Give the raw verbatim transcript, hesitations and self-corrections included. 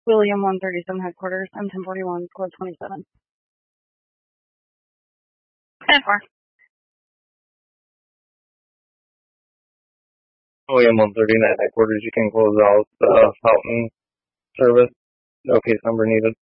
William one thirty-seven headquarters, M ten forty-one, squad twenty-seven. ten four. William one thirty-nine headquarters, you can close out the Fountain service. No case number needed.